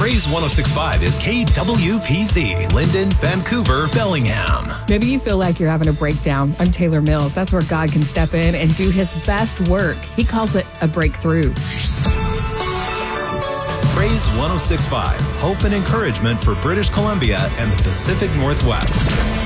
Praise 106.5 is KWPZ, Linden, Vancouver, Bellingham. Maybe you feel like you're having a breakdown. I'm Taylor Mills. That's where God can step in and do his best work. He calls it a breakthrough. Praise 106.5, hope and encouragement for British Columbia and the Pacific Northwest.